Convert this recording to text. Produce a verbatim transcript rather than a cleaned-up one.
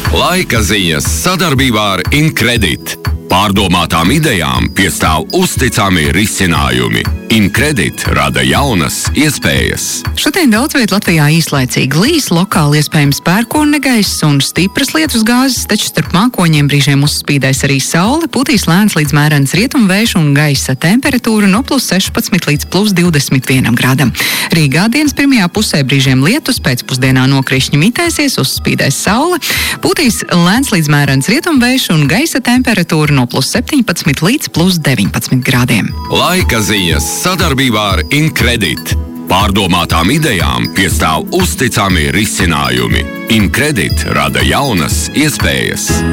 Laika ziņas sadarbībā ar Incredit. Pārdomātām idejām piestāv uzticami risinājumi. Incredit rada jaunas iespējas. Šodien daudz viet Latvijā īslaicīgi līs, lokāli iespējams pērkona negaiss un stipras lietus gāzes, taču starp mākoņiem brīžiem uzspīdēs arī saule, putīs lēns līdz mērens rietumvējš un gaisa temperatūra no plus sešpadsmit līdz plus divdesmit vienam grādam. Rīgā dienas pirmajā pusē brīžiem lietus, pēcpusdienā nokrišņi mitēsies, uzspīdēs saule, putīs lēns līdz mērens rietumvējš un gaisa temperatūra no plus septiņpadsmit līdz plus deviņpadsmit grādiem. Laika ziņas sadarbībā ar Incredit. Pārdomātām idejām piestāv uzticami risinājumi. Incredit rada jaunas iespējas.